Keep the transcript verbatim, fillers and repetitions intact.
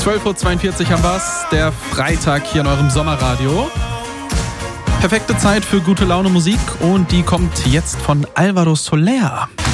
zwölf Uhr zweiundvierzig haben wir's, der Freitag hier in eurem Sommerradio. Perfekte Zeit für gute Laune Musik und die kommt jetzt von Alvaro Soler.